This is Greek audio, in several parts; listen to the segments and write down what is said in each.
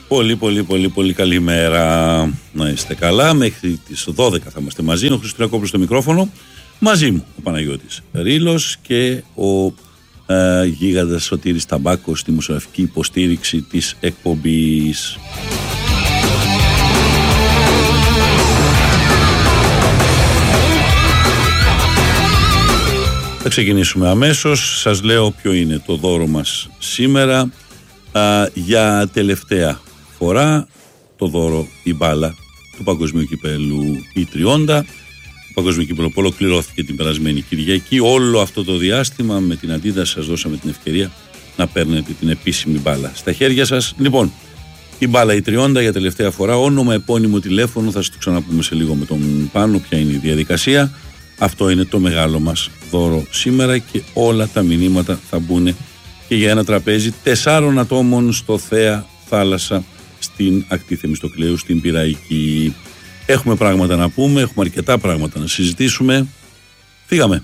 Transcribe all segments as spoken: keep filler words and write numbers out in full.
Πολύ πολύ πολύ πολύ καλημέρα. Να είστε καλά. Μέχρι τις δώδεκα θα είμαστε μαζί. Ο Χριστουγεννιακόπουλος στο μικρόφωνο. Μαζί μου ο Παναγιώτης Ρήλος και ο ε, γίγαντας Σωτήρης Ταμπάκος στη δημοσιογραφική υποστήριξη της εκπομπής. Θα ξεκινήσουμε αμέσως. Σας λέω ποιο είναι το δώρο μας σήμερα. Α, για τελευταία φορά το δώρο η μπάλα του Παγκοσμίου Κυπέλλου η τριάντα. Το Παγκοσμίο Κύπελλο που ολοκληρώθηκε την περασμένη Κυριακή. Όλο αυτό το διάστημα με την Adidas σας δώσαμε την ευκαιρία να παίρνετε την επίσημη μπάλα στα χέρια σας. Λοιπόν, η μπάλα η τριάντα για τελευταία φορά, όνομα, επώνυμο, τηλέφωνο, θα σας το ξαναπούμε σε λίγο με τον Πάνο ποια είναι η διαδικασία. Αυτό είναι το μεγάλο μας δώρο σήμερα και όλα τα μηνύματα θα μπουν και για ένα τραπέζι τεσσάρων ατόμων στο Θέα Θάλασσα στην ακτή Θεμιστοκλέου, στην Πειραϊκή. Έχουμε πράγματα να πούμε, έχουμε αρκετά πράγματα να συζητήσουμε. Φύγαμε.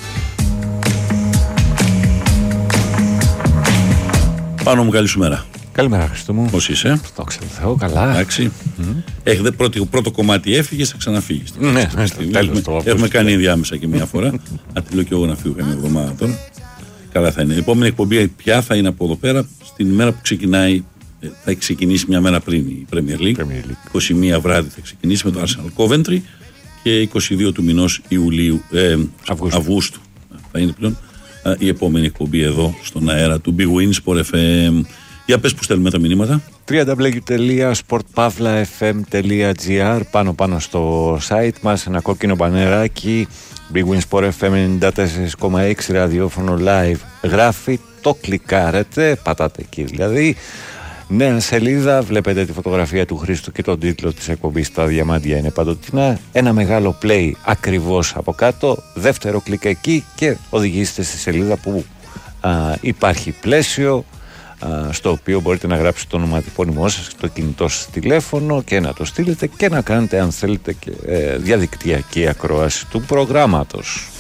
Πάνω μου, καλή σου μέρα. Καλημέρα, Χριστό μου. Πώς είσαι? Δόξα τω Θεώ, καλά. Εντάξει. Mm. Έχετε πρώτο, πρώτο κομμάτι έφυγες, θα ξαναφύγεις. Ναι, ναι, έχουμε, έχουμε κάνει ενδιάμεσα και μια φορά. Αν τη λέω και εγώ να φύγω καμία εβδομάδα τώρα. Καλά θα είναι. Η επόμενη εκπομπή πια θα είναι από εδώ πέρα, στην ημέρα που ξεκινάει, θα ξεκινήσει μια μέρα πριν η Premier League. Premier League. είκοσι μία βράδυ θα ξεκινήσει με το Arsenal Coventry και είκοσι δύο του μηνός Ιουλίου, ε, Αυγούστου. Αυγούστου θα είναι πλέον ε, η επόμενη εκπομπή εδώ στον αέρα του Big Win Sport εφ εμ. Για πες που στέλνουμε τα μηνύματα. double-u double-u double-u τελεία sport pavla f m τελεία g r, πάνω πάνω στο site μας ένα κόκκινο μπανεράκι Big Win Sport εφ εμ ενενήντα τέσσερα κόμμα έξι ραδιόφωνο live γράφει, το κλικάρετε, πατάτε εκεί δηλαδή. Νέα σελίδα, βλέπετε τη φωτογραφία του Χρήστου και τον τίτλο της εκπομπής «Τα διαμάντια είναι παντοτινά». Ένα μεγάλο play ακριβώς από κάτω, δεύτερο κλικ εκεί και οδηγήσετε στη σελίδα που α, υπάρχει πλαίσιο, στο οποίο μπορείτε να γράψετε το ονοματεπώνυμό σας, το κινητό σας τηλέφωνο και να το στείλετε και να κάνετε αν θέλετε και ε, διαδικτυακή ακρόαση του προγράμματος.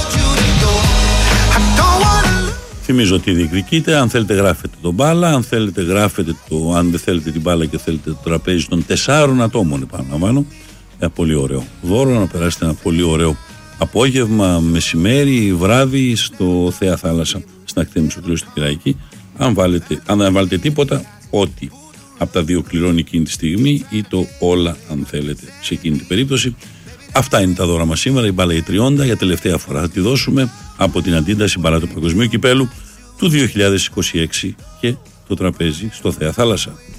Θυμίζω ότι διεκδικείτε, αν θέλετε γράφετε τον μπάλα, αν θέλετε γράφετε το, αν δεν θέλετε την μπάλα και θέλετε το τραπέζι των τεσσάρων ατόμων, επαναλαμβάνω. Ένα πολύ ωραίο δώρο, να περάσετε ένα πολύ ωραίο απόγευμα, μεσημέρι, βράδυ στο Θέα Θάλασσα, στην ακτή Θεμιστοκλέου στην Πειραϊκή. Αν, βάλετε, αν δεν βάλετε τίποτα, ό,τι από τα δύο κληρώνει εκείνη τη στιγμή ή το όλα αν θέλετε σε εκείνη την περίπτωση. Αυτά είναι τα δώρα μας σήμερα. Η μπάλα η τριάντα για τελευταία φορά θα τη δώσουμε από την Adidas, η μπάλα του Παγκοσμίου Κυπέλλου του δύο χιλιάδες είκοσι έξι και το τραπέζι στο Θέα Θάλασσα.